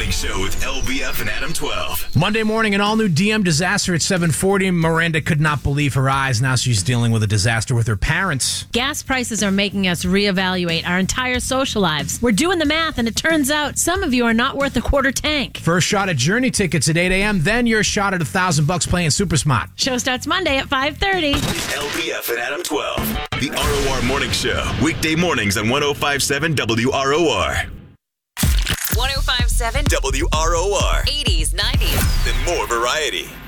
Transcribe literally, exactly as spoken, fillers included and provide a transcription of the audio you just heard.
Morning Show with L B F and Adam twelve. Monday morning, an all-new D M disaster at seven forty. Miranda could not believe her eyes. Now she's dealing with a disaster with her parents. Gas prices are making us reevaluate our entire social lives. We're doing the math, and it turns out some of you are not worth a quarter tank. First shot at Journey tickets at eight a.m., then your shot at a thousand bucks playing Super Smart. Show starts Monday at five thirty. L B F and Adam twelve. The R O R Morning Show. Weekday mornings on one oh five point seven W R O R. one oh five point seven W R O R. eighties, nineties. And more variety.